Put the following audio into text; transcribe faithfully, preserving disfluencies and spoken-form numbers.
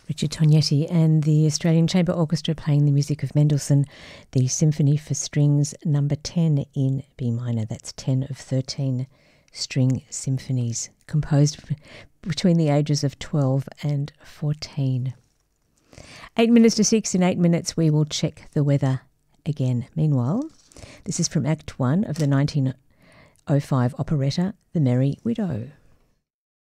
Richard Tognetti and the Australian Chamber Orchestra playing the music of Mendelssohn, the Symphony for Strings number ten in B minor. That's ten of thirteen string symphonies composed between the ages of twelve and fourteen. Eight minutes to six. In eight minutes we will check the weather again. Meanwhile, this is from Act One of the nineteen oh five operetta The Merry Widow.